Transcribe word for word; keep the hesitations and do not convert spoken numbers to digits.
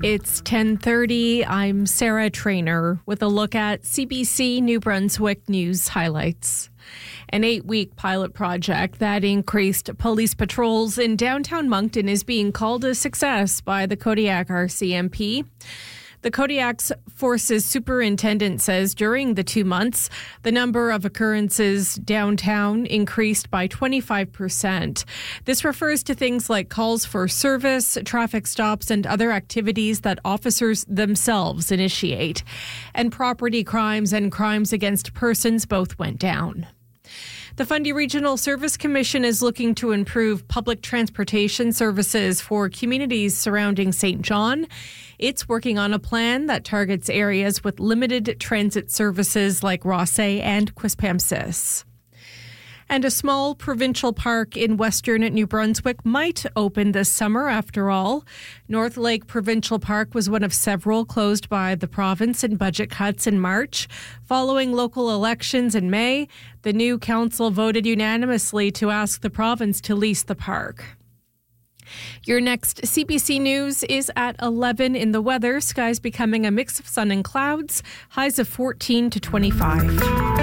It's ten thirty. I'm Sarah Trainer with a look at C B C New Brunswick news highlights. An eight-week pilot project that increased police patrols in downtown Moncton is being called a success by the Kodiak R C M P. The Kodiak's Forces Superintendent says during the two months, the number of occurrences downtown increased by twenty-five percent. This refers to things like calls for service, traffic stops, and other activities that officers themselves initiate. And property crimes and crimes against persons both went down. The Fundy Regional Service Commission is looking to improve public transportation services for communities surrounding Saint John. It's working on a plan that targets areas with limited transit services like Rossay and Quispamsis. And a small provincial park in western New Brunswick might open this summer after all. North Lake Provincial Park was one of several closed by the province in budget cuts in March. Following local elections in May, the new council voted unanimously to ask the province to lease the park. Your next C B C News is at eleven in the weather. Skies becoming a mix of sun and clouds. Highs of fourteen to twenty-five.